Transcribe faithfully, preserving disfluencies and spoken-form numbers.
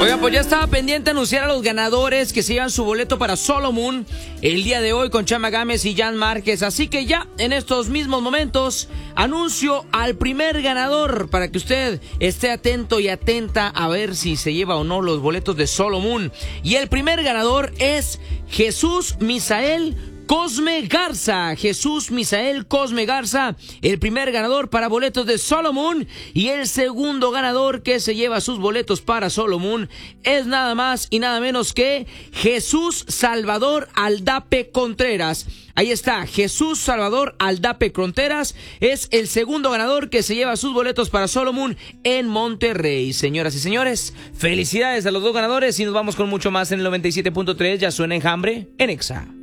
Oiga, pues ya estaba pendiente anunciar a los ganadores que se llevan su boleto para Solomon el día de hoy con Chama Gámez y Jan Márquez. Así que ya en estos mismos momentos anuncio al primer ganador para que usted esté atento y atenta a ver si se lleva o no los boletos de Solomon. Y el primer ganador es Jesús Misael Cosme Garza. Jesús Misael Cosme Garza, el primer ganador para boletos de Solomon. Y el segundo ganador que se lleva sus boletos para Solomon es nada más y nada menos que Jesús Salvador Aldape Contreras. Ahí está, Jesús Salvador Aldape Contreras es el segundo ganador que se lleva sus boletos para Solomon en Monterrey. Señoras y señores, felicidades a los dos ganadores y nos vamos con mucho más en el noventa y siete punto tres. Ya suena Enjambre en Exa.